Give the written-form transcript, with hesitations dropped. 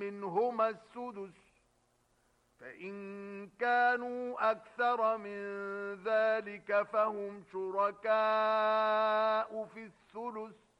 منهما السدس فإن كانوا أكثر من ذلك فهم شركاء في الثلث